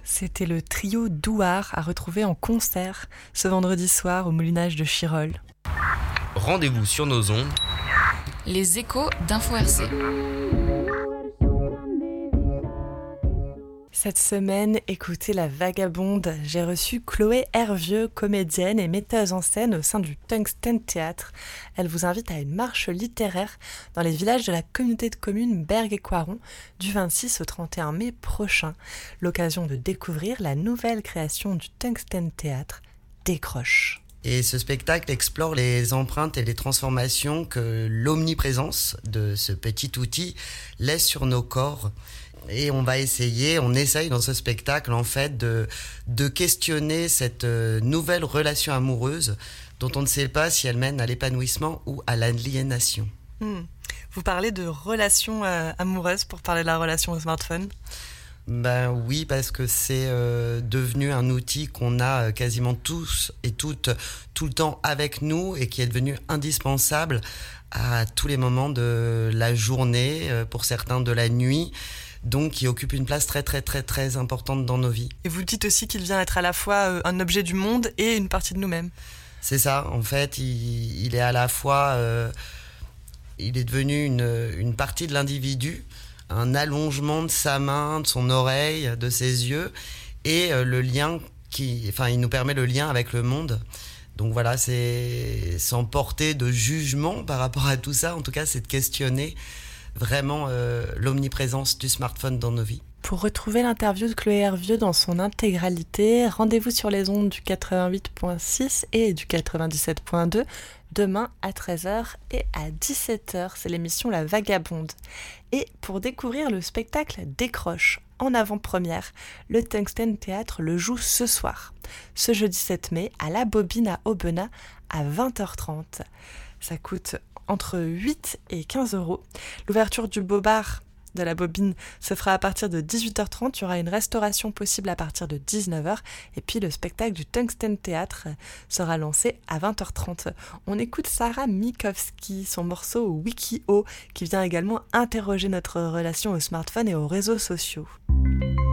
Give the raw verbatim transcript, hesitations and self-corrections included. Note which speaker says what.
Speaker 1: C'était le trio Douar à retrouver en concert ce vendredi soir au Moulinage de Chirol.
Speaker 2: Rendez-vous sur nos ondes.
Speaker 3: Les échos d'Info R C.
Speaker 1: Cette semaine, écoutez La Vagabonde. J'ai reçu Chloé Hervieux, comédienne et metteuse en scène au sein du Tungsten Théâtre. Elle vous invite à une marche littéraire dans les villages de la communauté de communes Bergues et Coiron du vingt-six au trente et un mai prochain. L'occasion de découvrir la nouvelle création du Tungsten Théâtre, Décroche.
Speaker 4: Et ce spectacle explore les empreintes et les transformations que l'omniprésence de ce petit outil laisse sur nos corps. Et on va essayer, on essaye dans ce spectacle en fait de, de questionner cette nouvelle relation amoureuse dont on ne sait pas si elle mène à l'épanouissement ou à l'aliénation.
Speaker 1: Mmh. Vous parlez de relation euh, amoureuse pour parler de la relation au smartphone ?
Speaker 4: Ben oui, parce que c'est euh, devenu un outil qu'on a quasiment tous et toutes tout le temps avec nous et qui est devenu indispensable à tous les moments de la journée, euh, pour certains de la nuit. Donc qui occupe une place très très très très importante dans nos vies.
Speaker 1: Et vous dites aussi qu'il vient être à la fois un objet du monde et une partie de nous-mêmes.
Speaker 4: C'est ça, en fait, il, il est à la fois, euh, il est devenu une, une partie de l'individu, un allongement de sa main, de son oreille, de ses yeux, et euh, le lien qui, enfin, il nous permet le lien avec le monde. Donc voilà, c'est sans porter de jugement par rapport à tout ça, en tout cas, c'est de questionner vraiment euh, l'omniprésence du smartphone dans nos vies.
Speaker 1: Pour retrouver l'interview de Chloé Hervieux dans son intégralité, rendez-vous sur les ondes du quatre-vingt-huit virgule six et du quatre-vingt-dix-sept virgule deux demain à treize heures et à dix-sept heures. C'est l'émission La Vagabonde. Et pour découvrir le spectacle Décroche en avant-première, le Tungsten Théâtre le joue ce soir, ce jeudi sept mai, à la Bobine à Aubenas à vingt heures trente. Ça coûte entre huit et quinze euros. L'ouverture du beau bar de la Bobine se fera à partir de dix-huit heures trente. Il y aura une restauration possible à partir de dix-neuf heures. Et puis le spectacle du Tungsten Théâtre sera lancé à vingt heures trente. On écoute Sarah Mikowski, son morceau Wikio, qui vient également interroger notre relation au smartphone et aux réseaux sociaux.